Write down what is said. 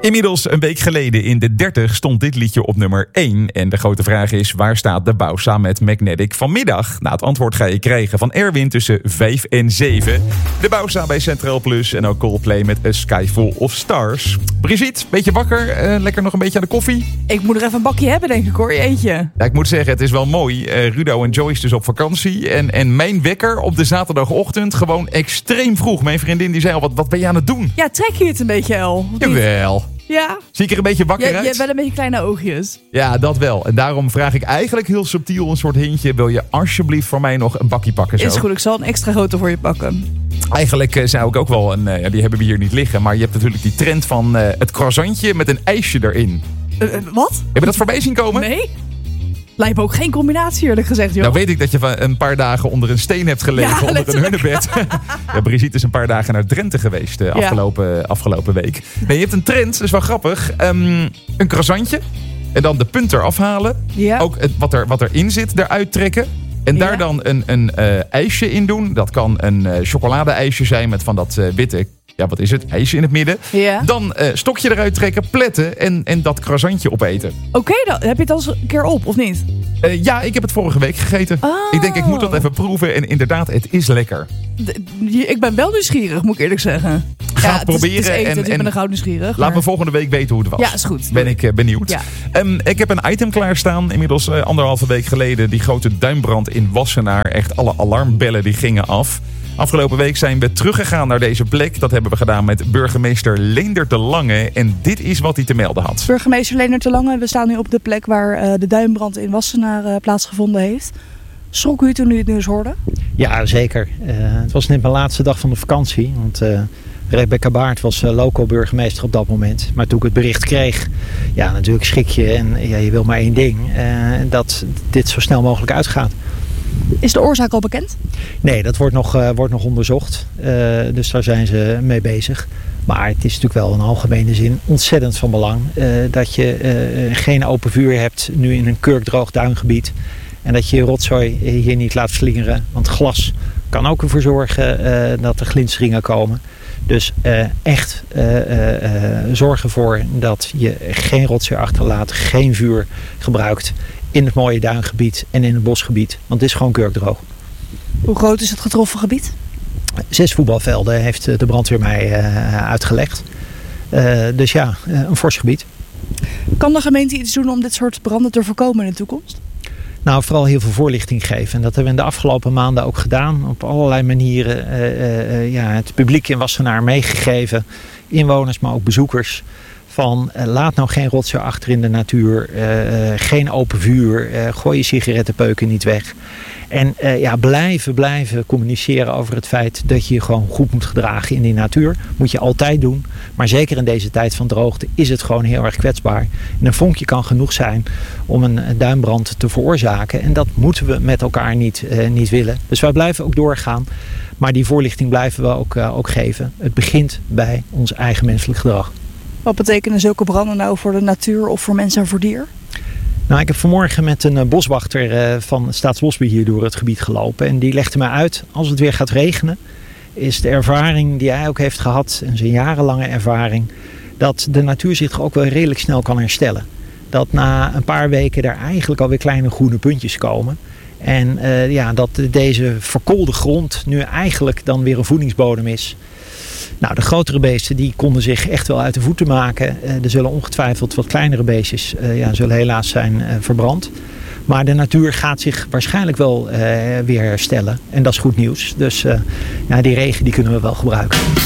Inmiddels een week geleden in de 30 stond dit liedje op nummer 1. En de grote vraag is, waar staat de Bausa met Magnetic vanmiddag? Nou, het antwoord ga je krijgen van Erwin tussen 5 en 7. De Bausa bij Centraal Plus en ook Coldplay met A Sky Full of Stars. Brigitte, beetje wakker? Lekker nog een beetje aan de koffie? Ik moet er even een bakje hebben, denk ik hoor, eentje. Ja, ik moet zeggen, het is wel mooi. Rudo en Joyce dus op vakantie. En mijn wekker op de zaterdagochtend gewoon extreem vroeg. Mijn vriendin die zei al, wat ben je aan het doen? Ja, trek je het een beetje, El? Jawel. Ja. Zie ik er een beetje wakker uit? Je hebt wel een beetje kleine oogjes. Ja, dat wel. En daarom vraag ik eigenlijk heel subtiel een soort hintje. Wil je alsjeblieft voor mij nog een bakje pakken? Zo? Is goed, ik zal een extra grote voor je pakken. Eigenlijk zou ik ook wel een... die hebben we hier niet liggen. Maar je hebt natuurlijk die trend van het croissantje met een ijsje erin. Wat? Heb je dat voorbij zien komen? Nee. Lijkt me ook geen combinatie, eerlijk gezegd, joh. Nou weet ik dat je een paar dagen onder een steen hebt gelegen, onder een hunnebed. Ja, Brigitte is een paar dagen naar Drenthe geweest afgelopen week. Nee, je hebt een trend, dat is wel grappig. Een croissantje en dan de punt eraf halen. Ja. Ook wat erin zit eruit trekken. En daar dan een ijsje in doen. Dat kan een chocolade-ijsje zijn met van dat witte... Ja, wat is het? IJsje in het midden. Ja. Dan stokje eruit trekken, pletten en dat croissantje opeten. Oké, dan heb je het al eens een keer op, of niet? Ja, ik heb het vorige week gegeten. Oh. Ik denk, ik moet dat even proeven. En inderdaad, het is lekker. Ik ben wel nieuwsgierig, moet ik eerlijk zeggen. Ga het proberen. Het is eten, dus ik ben er gauw nieuwsgierig. Laat me volgende week weten hoe het was. Ja, is goed. Ben ik benieuwd. Ja. Ik heb een item klaarstaan. Inmiddels 1,5 week geleden. Die grote duinbrand in Wassenaar. Echt alle alarmbellen die gingen af. Afgelopen week zijn we teruggegaan naar deze plek. Dat hebben we gedaan met burgemeester Leendert de Lange. En dit is wat hij te melden had. Burgemeester Leendert de Lange, we staan nu op de plek waar de duinbrand in Wassenaar plaatsgevonden heeft. Schrok u toen u het nieuws hoorde? Ja, zeker. Het was net mijn laatste dag van de vakantie. Want Rebecca Baart was local burgemeester op dat moment. Maar toen ik het bericht kreeg, ja, natuurlijk schrik je. En je wil maar één ding. Dat dit zo snel mogelijk uitgaat. Is de oorzaak al bekend? Nee, dat wordt nog onderzocht. Dus daar zijn ze mee bezig. Maar het is natuurlijk wel in algemene zin ontzettend van belang. Dat je geen open vuur hebt nu in een kurkdroog duingebied. En dat je je rotzooi hier niet laat slingeren. Want glas kan ook ervoor zorgen dat er glinsteringen komen. Dus echt zorg ervoor dat je geen rotzooi achterlaat. Geen vuur gebruikt. In het mooie duingebied en in het bosgebied. Want het is gewoon kurkdroog. Hoe groot is het getroffen gebied? 6 voetbalvelden heeft de brandweer mij uitgelegd. Dus ja, een fors gebied. Kan de gemeente iets doen om dit soort branden te voorkomen in de toekomst? Nou, vooral heel veel voorlichting geven. En dat hebben we in de afgelopen maanden ook gedaan. Op allerlei manieren het publiek in Wassenaar meegegeven. Inwoners, maar ook bezoekers. Van laat nou geen rotzooi achter in de natuur. Geen open vuur. Gooi je sigarettenpeuken niet weg. En blijven communiceren over het feit dat je je gewoon goed moet gedragen in die natuur. Moet je altijd doen. Maar zeker in deze tijd van droogte is het gewoon heel erg kwetsbaar. En een vonkje kan genoeg zijn om een duinbrand te veroorzaken. En dat moeten we met elkaar niet willen. Dus wij blijven ook doorgaan. Maar die voorlichting blijven we ook geven. Het begint bij ons eigen menselijk gedrag. Wat betekenen zulke branden nou voor de natuur of voor mensen en voor dier? Nou, ik heb vanmorgen met een boswachter van Staatsbosbeheer door het gebied gelopen. En die legde mij uit, als het weer gaat regenen, is de ervaring die hij ook heeft gehad, en zijn jarenlange ervaring, dat de natuur zich ook wel redelijk snel kan herstellen. Dat na een paar weken er eigenlijk alweer kleine groene puntjes komen. En dat deze verkoolde grond nu eigenlijk dan weer een voedingsbodem is. Nou, de grotere beesten die konden zich echt wel uit de voeten maken. Er zullen ongetwijfeld wat kleinere beestjes zullen helaas zijn verbrand. Maar de natuur gaat zich waarschijnlijk wel weer herstellen. En dat is goed nieuws. Dus die regen die kunnen we wel gebruiken.